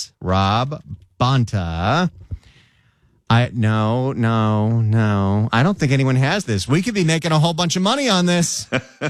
this. Rob Bonta. No. I don't think anyone has this. We could be making a whole bunch of money on this.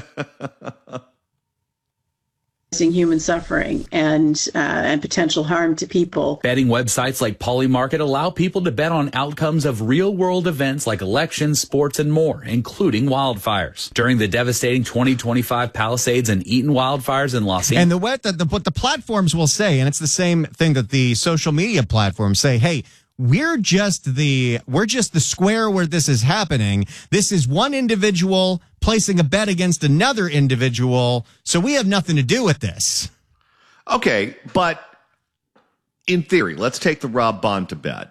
Human suffering and potential harm to people. Betting websites like Polymarket allow people to bet on outcomes of real-world events like elections, sports, and more, including wildfires. During the devastating 2025 Palisades and Eaton wildfires in Los Angeles. And what the platforms will say, and it's the same thing that the social media platforms say, hey, we're just the square where this is happening. This is one individual placing a bet against another individual, so we have nothing to do with this. Okay, but in theory, let's take the Rob Bonta bet.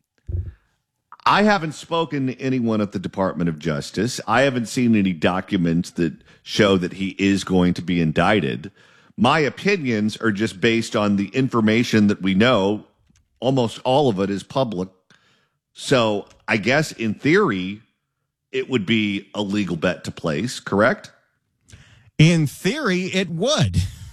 I haven't spoken to anyone at the Department of Justice. I haven't seen any documents that show that he is going to be indicted. My opinions are just based on the information that we know. Almost all of it is public. So I guess in theory, it would be a legal bet to place, correct? In theory, it would.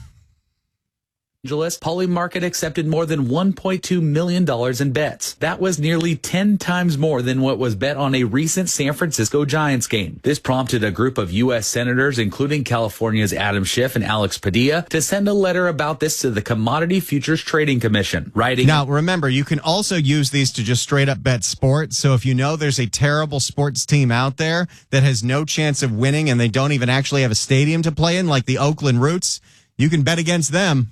Polymarket accepted more than $1.2 million in bets. That was nearly 10 times more than what was bet on a recent San Francisco Giants game. This prompted a group of U.S. senators, including California's Adam Schiff and Alex Padilla, to send a letter about this to the Commodity Futures Trading Commission. Now, remember, you can also use these to just straight up bet sports. So if you know there's a terrible sports team out there that has no chance of winning and they don't even actually have a stadium to play in, like the Oakland Roots, you can bet against them.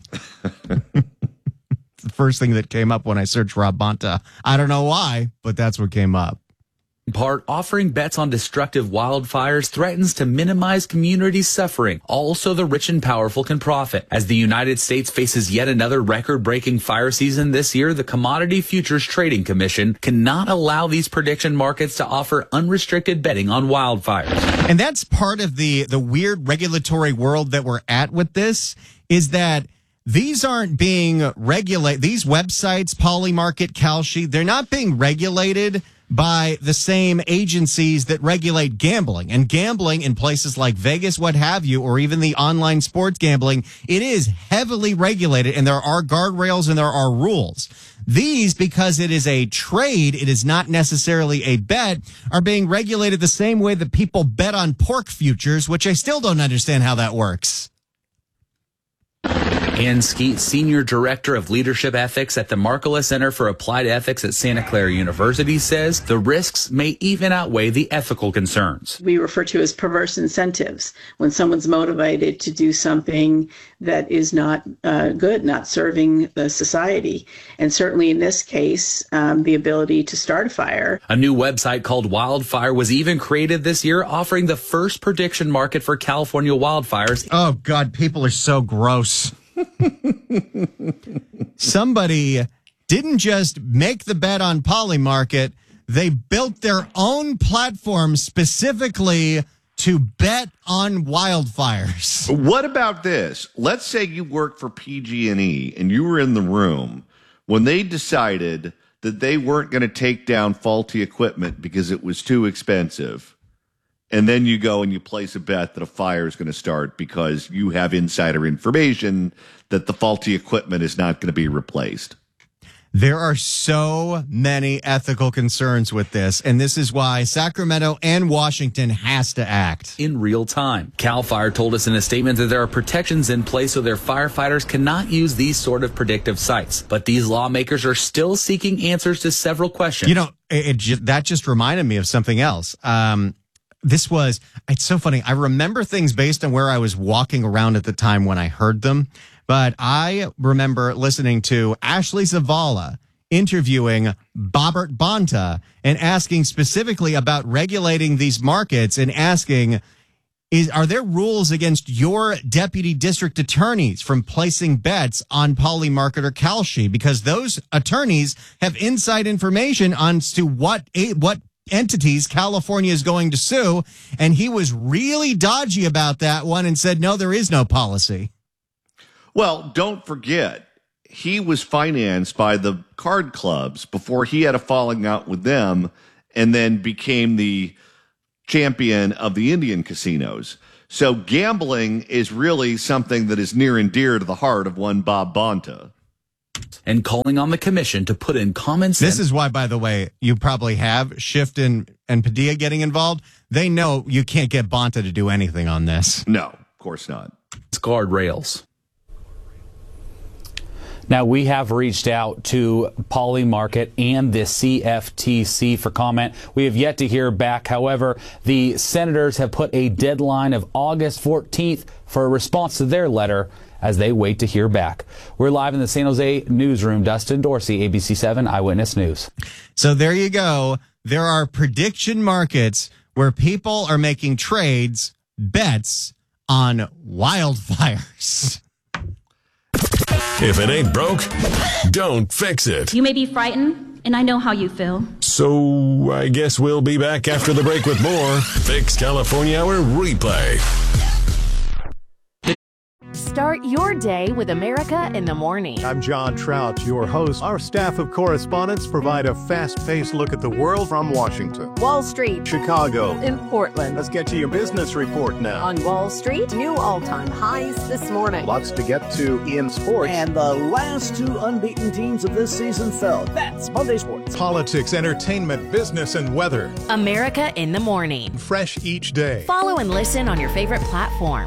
The first thing that came up when I searched Rob Bonta. I don't know why, but that's what came up. In part, offering bets on destructive wildfires threatens to minimize community suffering. Also, the rich and powerful can profit. As the United States faces yet another record-breaking fire season this year, the Commodity Futures Trading Commission cannot allow these prediction markets to offer unrestricted betting on wildfires. And that's part of the weird regulatory world that we're at with this, is that these aren't being regulated. These websites, Polymarket, Kalshi, they're not being regulated by the same agencies that regulate gambling. And gambling in places like Vegas, what have you, or even the online sports gambling, it is heavily regulated, and there are guardrails and there are rules. These, because it is a trade, it is not necessarily a bet, are being regulated the same way that people bet on pork futures, which I still don't understand how that works. Ann Skeet, Senior Director of Leadership Ethics at the Markkula Center for Applied Ethics at Santa Clara University, says the risks may even outweigh the ethical concerns. We refer to as perverse incentives when someone's motivated to do something that is not good, not serving the society. And certainly in this case, the ability to start a fire. A new website called Wildfire was even created this year, offering the first prediction market for California wildfires. Oh, God, people are so gross. Somebody didn't just make the bet on Polymarket, they built their own platform specifically to bet on wildfires. What about this? Let's say you work for PG&E and you were in the room when they decided that they weren't going to take down faulty equipment because it was too expensive. And then you go and you place a bet that a fire is going to start because you have insider information that the faulty equipment is not going to be replaced. There are so many ethical concerns with this, and this is why Sacramento and Washington has to act in real time. CAL FIRE told us in a statement that there are protections in place so their firefighters cannot use these sort of predictive sites. But these lawmakers are still seeking answers to several questions. You know, that just reminded me of something else. It's so funny. I remember things based on where I was walking around at the time when I heard them. But I remember listening to Ashley Zavala interviewing Bobbert Bonta and asking specifically about regulating these markets and asking, are there rules against your deputy district attorneys from placing bets on Polymarket or Kalshi? Because those attorneys have inside information on to what entities California is going to sue. And he was really dodgy about that one and said, no, there is no policy. Well, don't forget, he was financed by the card clubs before he had a falling out with them and then became the champion of the Indian casinos. So gambling is really something that is near and dear to the heart of one Bob Bonta. and calling on the commission to put in common sense. This is why, by the way, you probably have Schiff and Padilla getting involved. They know you can't get Bonta to do anything on this. No, of course not. Guardrails. Now, we have reached out to Poly Market and the CFTC for comment. We have yet to hear back. However, the senators have put a deadline of August 14th for a response to their letter as they wait to hear back. We're live in the San Jose newsroom. Dustin Dorsey, ABC7 Eyewitness News. So there you go. There are prediction markets where people are making trades, bets on wildfires. If it ain't broke, don't fix it. You may be frightened, and I know how you feel. So I guess we'll be back after the break with more Fix California Hour replay. Start your day with America in the Morning. I'm John Trout, your host. Our staff of correspondents provide a fast-paced look at the world from Washington, Wall Street, Chicago, in Portland. Let's get to your business report now. On Wall Street, new all-time highs this morning. Lots to get to in sports. And the last two unbeaten teams of this season fell. That's Monday Sports. Politics, entertainment, business, and weather. America in the Morning. Fresh each day. Follow and listen on your favorite platform.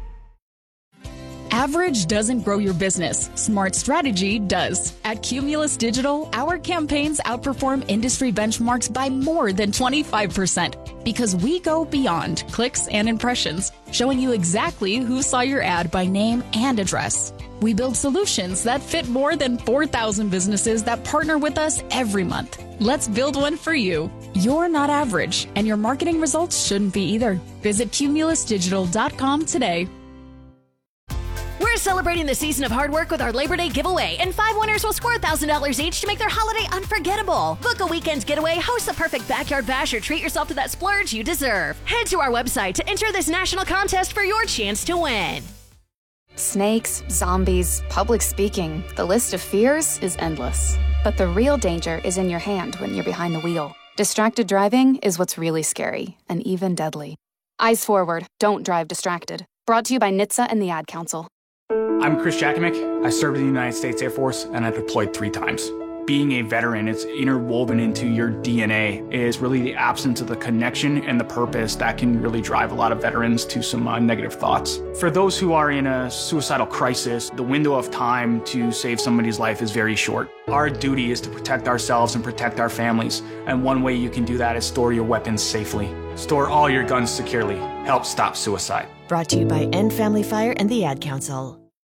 Average doesn't grow your business. Smart strategy does. At Cumulus Digital, our campaigns outperform industry benchmarks by more than 25% because we go beyond clicks and impressions, showing you exactly who saw your ad by name and address. We build solutions that fit more than 4,000 businesses that partner with us every month. Let's build one for you. You're not average, and your marketing results shouldn't be either. Visit cumulusdigital.com today. We're celebrating the season of hard work with our Labor Day giveaway, and 5 winners will score $1,000 each to make their holiday unforgettable. Book a weekend getaway, host the perfect backyard bash, or treat yourself to that splurge you deserve. Head to our website to enter this national contest for your chance to win. Snakes, zombies, public speaking, the list of fears is endless. But the real danger is in your hand when you're behind the wheel. Distracted driving is what's really scary and even deadly. Eyes forward, don't drive distracted. Brought to you by NHTSA and the Ad Council. I'm Chris Jakomick. I served in the United States Air Force, and I deployed 3 times. Being a veteran, it's interwoven into your DNA, is really the absence of the connection and the purpose that can really drive a lot of veterans to some negative thoughts. For those who are in a suicidal crisis, the window of time to save somebody's life is very short. Our duty is to protect ourselves and protect our families, and one way you can do that is store your weapons safely. Store all your guns securely. Help stop suicide. Brought to you by End Family Fire and the Ad Council.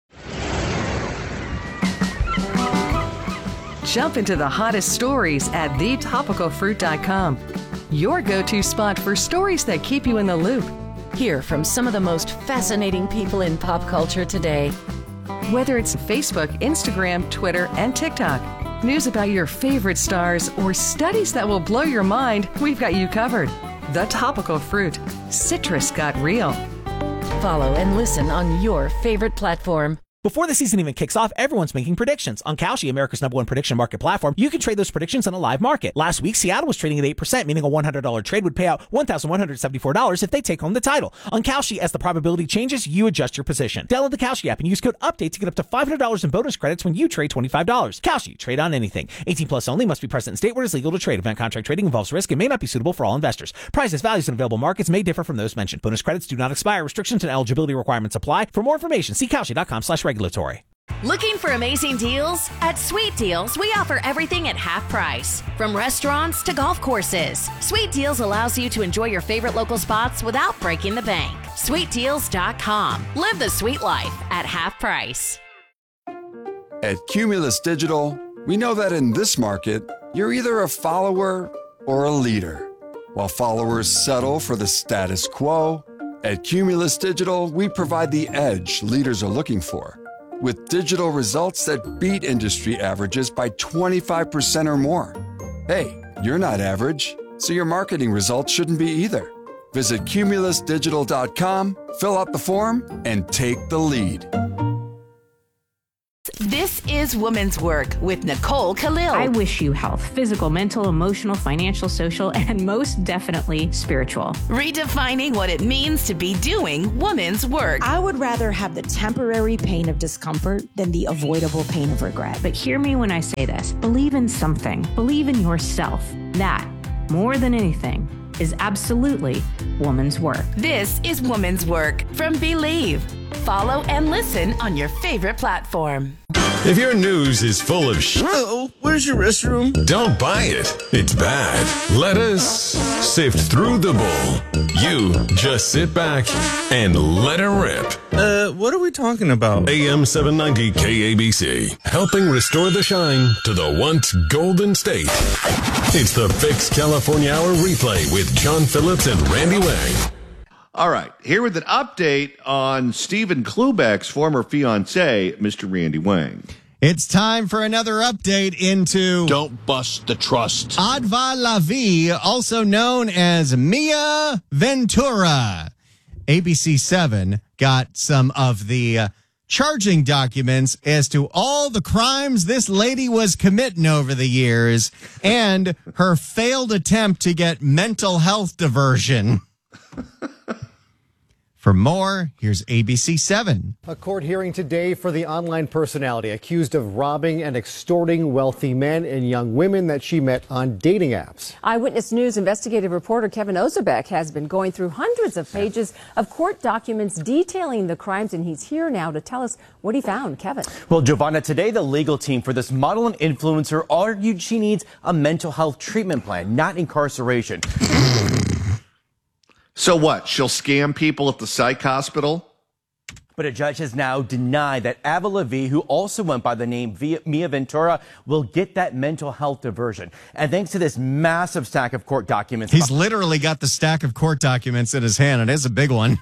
Jump into the hottest stories at thetopicalfruit.com. Your go-to spot for stories that keep you in the loop. Hear from some of the most fascinating people in pop culture today. Whether it's Facebook, Instagram, Twitter, and TikTok, news about your favorite stars, or studies that will blow your mind, we've got you covered. The Topical Fruit. Citrus got real. Follow and listen on your favorite platform. Before the season even kicks off, everyone's making predictions. On Kalshi, America's #1 prediction market platform, you can trade those predictions on a live market. Last week, Seattle was trading at 8%, meaning a $100 trade would pay out $1,174 if they take home the title. On Kalshi, as the probability changes, you adjust your position. Download the Kalshi app and use code UPDATE to get up to $500 in bonus credits when you trade $25. Kalshi, trade on anything. 18 plus only, must be present in state where it is legal to trade. Event contract trading involves risk and may not be suitable for all investors. Prices, values, and available markets may differ from those mentioned. Bonus credits do not expire. Restrictions and eligibility requirements apply. For more information, see Kalshi.com/regulatory. Looking for amazing deals? At Sweet Deals, we offer everything at half price. From restaurants to golf courses, Sweet Deals allows you to enjoy your favorite local spots without breaking the bank. SweetDeals.com. Live the sweet life at half price. At Cumulus Digital, we know that in this market, you're either a follower or a leader. While followers settle for the status quo, at Cumulus Digital, we provide the edge leaders are looking for, with digital results that beat industry averages by 25% or more. Hey, you're not average, so your marketing results shouldn't be either. Visit cumulusdigital.com, fill out the form, and take the lead. This is Women's Work with Nicole Khalil. I wish you health, physical, mental, emotional, financial, social, and most definitely spiritual. Redefining what it means to be doing women's work. I would rather have the temporary pain of discomfort than the avoidable pain of regret. But hear me when I say this. Believe in something. Believe in yourself. That, more than anything, is absolutely woman's work. This is Women's Work from Believe. Follow and listen on your favorite platform. If your news is full of Uh-oh, where's your restroom? don't buy it. It's bad. Let us sift through the bull. You just sit back and let it rip. What are we talking about? AM 790 KABC, helping restore the shine to the once golden state. It's the Fix California Hour replay with John Phillips and Randy Wang. All right, here with an update on Stephen Klubeck's former fiancé, Mr. Randy Wang. It's time for another update into Don't Bust the Trust. Adva Lavi, also known as Mia Ventura. ABC7 got some of the charging documents as to all the crimes this lady was committing over the years and her failed attempt to get mental health diversion. For more, here's ABC7. A court hearing today for the online personality accused of robbing and extorting wealthy men and young women that she met on dating apps. Eyewitness News investigative reporter Kevin Ozebek has been going through hundreds of pages of court documents detailing the crimes, and he's here now to tell us what he found. Kevin. Well, Giovanna, today the legal team for this model and influencer argued she needs a mental health treatment plan, not incarceration. So what? She'll scam people at the psych hospital? But a judge has now denied that Ava Lavi, who also went by the name Mia Ventura, will get that mental health diversion. And thanks to this massive stack of court documents. He's literally got the stack of court documents in his hand, and it's a big one.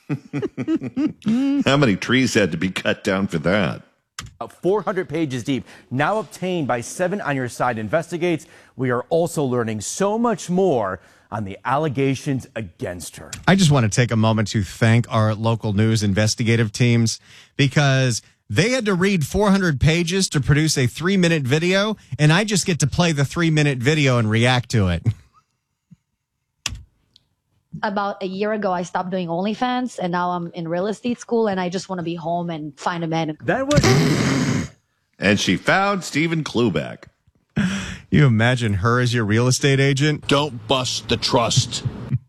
How many trees had to be cut down for that? 400 pages deep, now obtained by 7 on Your Side Investigates. We are also learning so much more on the allegations against her. I just want to take a moment to thank our local news investigative teams because they had to read 400 pages to produce a 3-minute video, and I just get to play the 3-minute video and react to it. About a year ago, I stopped doing OnlyFans, and now I'm in real estate school, and I just want to be home and find a man. That was... And she found Stephen Klubeck. You imagine her as your real estate agent? Don't bust the trust.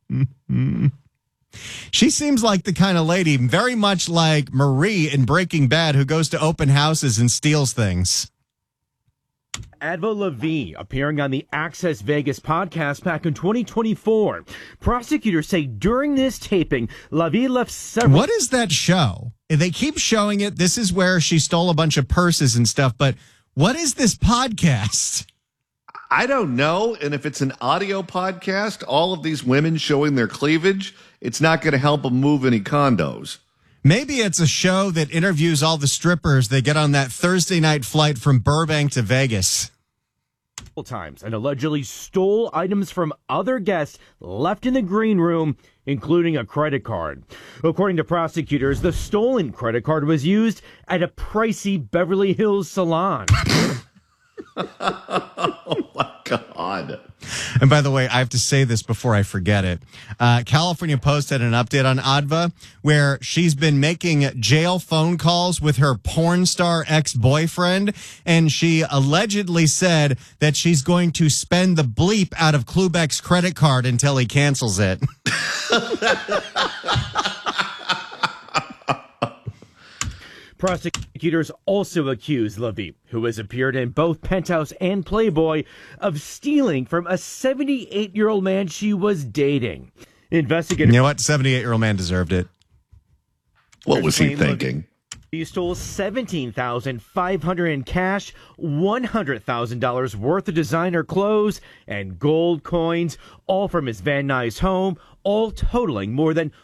She seems like the kind of lady, very much like Marie in Breaking Bad, who goes to open houses and steals things. Adva Lavi appearing on the Access Vegas podcast back in 2024. Prosecutors say during this taping, Lavi left several... What is that show? They keep showing it. This is where she stole a bunch of purses and stuff, but what is this podcast? I don't know. And if it's an audio podcast, all of these women showing their cleavage, it's not going to help them move any condos. Maybe it's a show that interviews all the strippers they get on that Thursday night flight from Burbank to Vegas. Times and allegedly stole items from other guests left in the green room, including a credit card. According to prosecutors, the stolen credit card was used at a pricey Beverly Hills salon. Oh, my God. And by the way, I have to say this before I forget it. California Post had an update on Adva where she's been making jail phone calls with her porn star ex-boyfriend, and she allegedly said that she's going to spend the bleep out of Klubeck's credit card until he cancels it. Prosecutors also accuse Lavi, who has appeared in both Penthouse and Playboy, of stealing from a 78-year-old man she was dating. Investigators... You know what? 78-year-old man deserved it. What was he thinking? He stole $17,500 in cash, $100,000 worth of designer clothes, and gold coins, all from his Van Nuys home, all totaling more than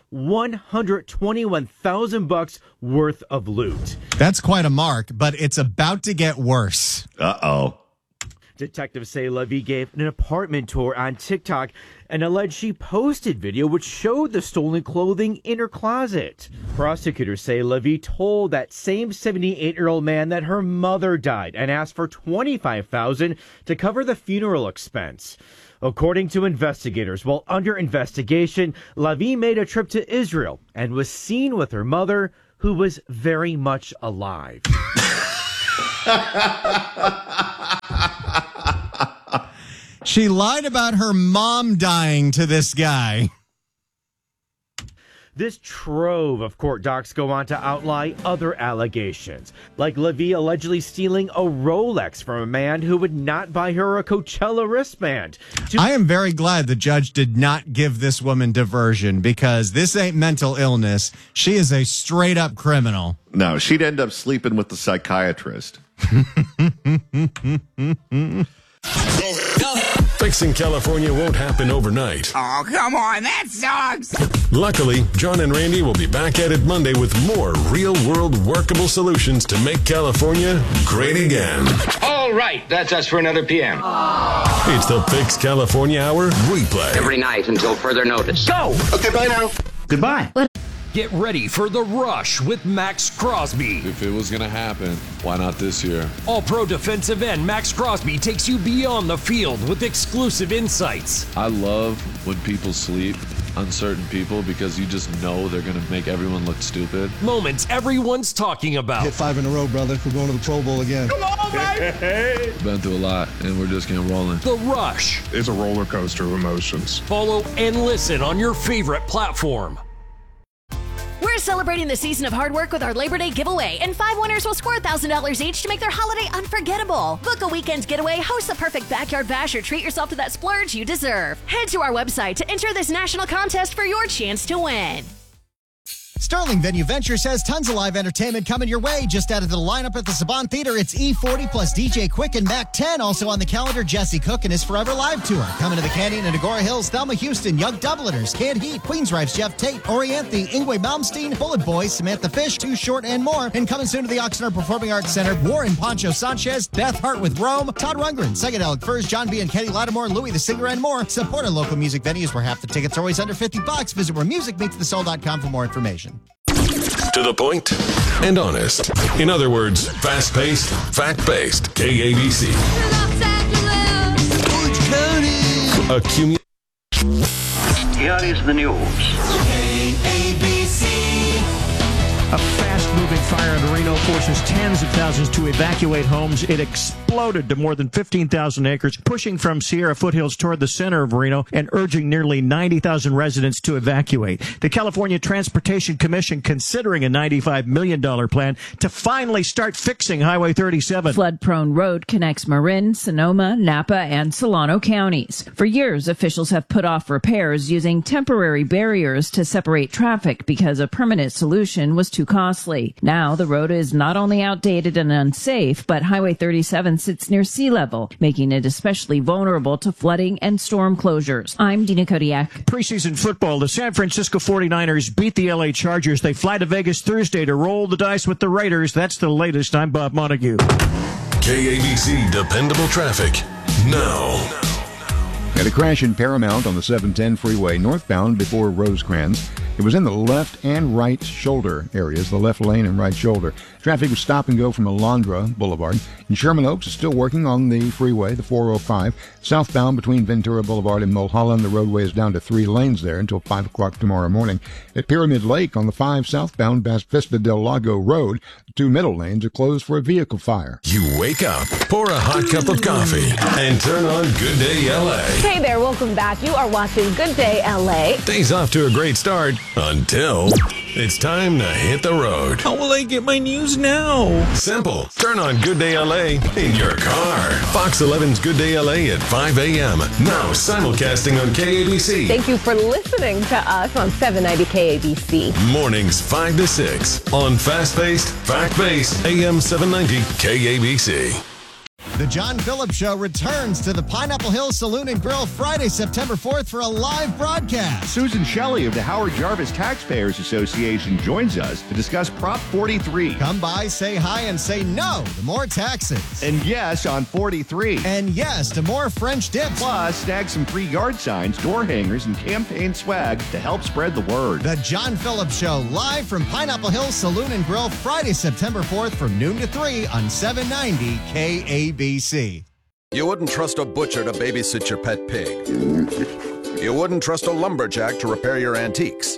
$121,000 worth of loot. That's quite a mark, but it's about to get worse. Uh-oh. Detectives say Levy gave an apartment tour on TikTok and alleged she posted video which showed the stolen clothing in her closet. Prosecutors say Levy told that same 78-year-old man that her mother died and asked for $25,000 to cover the funeral expense. According to investigators, while under investigation, Levy made a trip to Israel and was seen with her mother, who was very much alive. She lied about her mom dying to this guy. This trove of court docs go on to outline other allegations, like Levy allegedly stealing a Rolex from a man who would not buy her a Coachella wristband. I am very glad the judge did not give this woman diversion, because this ain't mental illness. She is a straight-up criminal. No, she'd end up sleeping with the psychiatrist. Fixing California won't happen overnight. Oh, come on, that sucks. Luckily, John and Randy will be back at it Monday with more real-world workable solutions to make California great again. All right, that's us for another PM. It's the Fix California Hour replay. Every night until further notice. Go! Okay, bye now. Goodbye. Get ready for The Rush with Max Crosby. If it was going to happen, why not this year? All-pro defensive end Max Crosby takes you beyond the field with exclusive insights. I love when people sleep, uncertain people, because you just know they're going to make everyone look stupid. Moments everyone's talking about. Hit 5 in a row, brother. We're going to the Pro Bowl again. Come on, baby! Been through a lot, and we're just getting rolling. The Rush. It's a roller coaster of emotions. Follow and listen on your favorite platform. We're celebrating the season of hard work with our Labor Day giveaway, and 5 winners will score $1,000 each to make their holiday unforgettable. Book a weekend getaway, host the perfect backyard bash, or treat yourself to that splurge you deserve. Head to our website to enter this national contest for your chance to win. Sterling Venue Ventures has tons of live entertainment coming your way. Just added to the lineup at the Saban Theater, it's E40 plus DJ Quick and Mac 10. Also on the calendar, Jesse Cook and his Forever Live Tour. Coming to the Canyon and Agora Hills, Thelma Houston, Young Dubliners, Canned Heat, Queensrÿche's Jeff Tate, Orianthe, Ingwe Malmsteen, Bullet Boys, Samantha Fish, Too Short, and more. And coming soon to the Oxnard Performing Arts Center, Warren Poncho Sanchez, Beth Hart with Rome, Todd Rundgren, Psychedelic Furs, John B. and Kenny Lattimore, Louis the Singer, and more. Support our local music venues where half the tickets are always under $50. Visit wheremusicmeetsthesoul.com for more information. To the point and honest. In other words, fast-paced, fact-based. KABC. Here is the news. KABC. A fast-moving fire in Reno forces tens of thousands to evacuate homes. It exploded to more than 15,000 acres, pushing from Sierra foothills toward the center of Reno and urging nearly 90,000 residents to evacuate. The California Transportation Commission considering a $95 million plan to finally start fixing Highway 37. Flood-prone road connects Marin, Sonoma, Napa, and Solano counties. For years, officials have put off repairs using temporary barriers to separate traffic because a permanent solution was too costly. Now, the road is not only outdated and unsafe, but Highway 37 sits near sea level, making it especially vulnerable to flooding and storm closures. I'm Dina Kodiak. Preseason football, the San Francisco 49ers beat the LA Chargers. They fly to Vegas Thursday to roll the dice with the Raiders. That's the latest. I'm Bob Montague. KABC Dependable Traffic now. Had a crash in Paramount on the 710 freeway northbound before Rosecrans. It was in the left and right shoulder areas, the left lane and right shoulder. Traffic was stop and go from Alondra Boulevard. And Sherman Oaks is still working on the freeway, the 405. Southbound between Ventura Boulevard and Mulholland, the roadway is down to 3 lanes there until 5 o'clock tomorrow morning. At Pyramid Lake on the 5 southbound Bass Vista del Lago Road, the 2 middle lanes are closed for a vehicle fire. You wake up, pour a hot cup of coffee, and turn on Good Day LA. Hey there, welcome back. You are watching Good Day LA. Day's off to a great start until it's time to hit the road. How will I get my news now? Simple. Turn on Good Day LA in your car. Fox 11's Good Day LA at 5 a.m. Now simulcasting on KABC. Thank you for listening to us on 790 KABC. Mornings 5 to 6 on fast-paced, fact-based AM 790 KABC. The John Phillips Show returns to the Pineapple Hill Saloon and Grill Friday, September 4th for a live broadcast. Susan Shelley of the Howard Jarvis Taxpayers Association joins us to discuss Prop 43. Come by, say hi, and say no to more taxes. And yes on 43. And yes to more French dips. Plus, snag some free yard signs, door hangers, and campaign swag to help spread the word. The John Phillips Show, live from Pineapple Hill Saloon and Grill Friday, September 4th from noon to 3 on 790 KABC. You wouldn't trust a butcher to babysit your pet pig. You wouldn't trust a lumberjack to repair your antiques.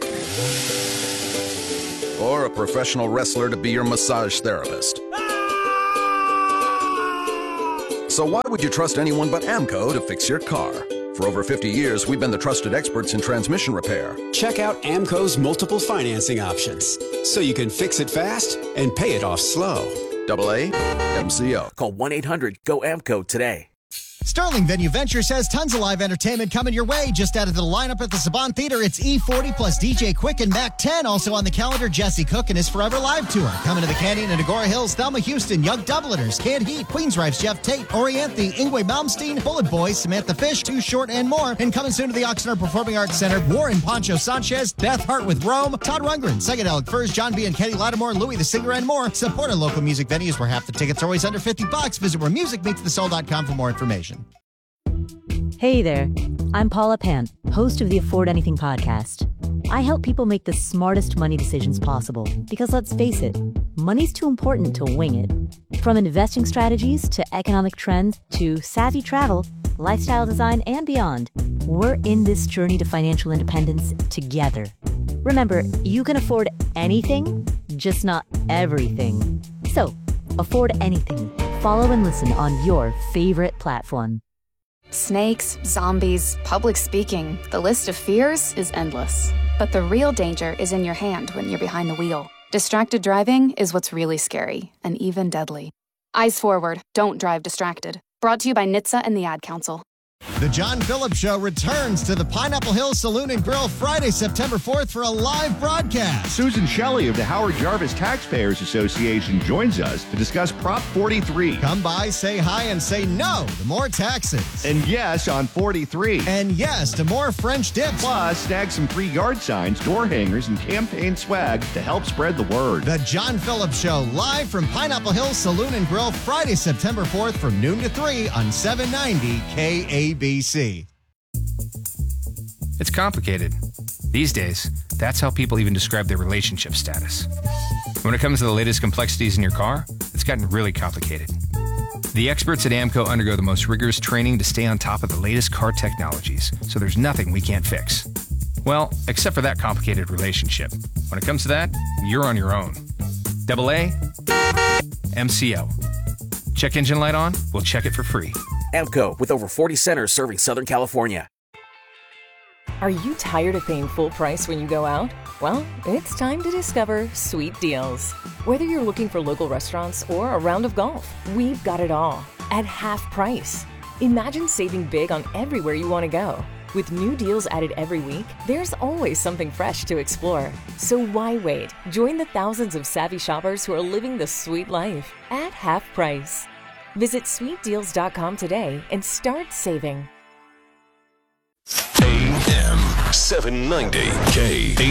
Or a professional wrestler to be your massage therapist. So why would you trust anyone but AMCO to fix your car? For over 50 years, we've been the trusted experts in transmission repair. Check out AMCO's multiple financing options, so you can fix it fast and pay it off slow. AA MCO. Call 1-800-GO-AMCO today. Sterling Venue Ventures has tons of live entertainment coming your way. Just added to the lineup at the Saban Theater, it's E40 plus DJ Quick and Mac 10. Also on the calendar, Jesse Cook and his Forever Live Tour. Coming to the Canyon and Agora Hills, Thelma Houston, Young Dubliners, Canned Heat, Queensrÿche's Jeff Tate, Orianthe, Ingwe Malmsteen, Bullet Boys, Samantha Fish, Too Short, and more. And coming soon to the Oxnard Performing Arts Center, Warren Poncho Sanchez, Beth Hart with Rome, Todd Rundgren, Psychedelic Furs, John B. and Kenny Lattimore, Louis the Singer, and more. Support our local music venues where half the tickets are always under $50. Visit wheremusicmeetsthesoul.com for more information. Hey there, I'm Paula Pant, host of the Afford Anything podcast. I help people make the smartest money decisions possible because let's face it, money's too important to wing it. From investing strategies to economic trends to savvy travel, lifestyle design, and beyond, we're in this journey to financial independence together. Remember, you can afford anything, just not everything. So, afford anything. Follow and listen on your favorite platform. Snakes, zombies, public speaking, the list of fears is endless. But the real danger is in your hand when you're behind the wheel. Distracted driving is what's really scary and even deadly. Eyes forward, don't drive distracted. Brought to you by NHTSA and the Ad Council. The John Phillips Show returns to the Pineapple Hill Saloon and Grill Friday, September 4th for a live broadcast. Susan Shelley of the Howard Jarvis Taxpayers Association joins us to discuss Prop 43. Come by, say hi, and say no to more taxes. And yes on 43. And yes to more French dips. Plus, snag some free yard signs, door hangers, and campaign swag to help spread the word. The John Phillips Show, live from Pineapple Hill Saloon and Grill Friday, September 4th from noon to 3 on 790 KABC. It's complicated. These days, that's how people even describe their relationship status. When it comes to the latest complexities in your car, it's gotten really complicated. The experts at AMCO undergo the most rigorous training to stay on top of the latest car technologies, so there's nothing we can't fix. Well, except for that complicated relationship. When it comes to that, you're on your own. AA MCO. Check engine light on? We'll check it for free. AMCO, with over 40 centers serving Southern California. Are you tired of paying full price when you go out? Well, it's time to discover Sweet Deals. Whether you're looking for local restaurants or a round of golf, we've got it all at half price. Imagine saving big on everywhere you want to go. With new deals added every week, there's always something fresh to explore. So why wait? Join the thousands of savvy shoppers who are living the sweet life at half price. Visit sweetdeals.com today and start saving. AM 790 KABC.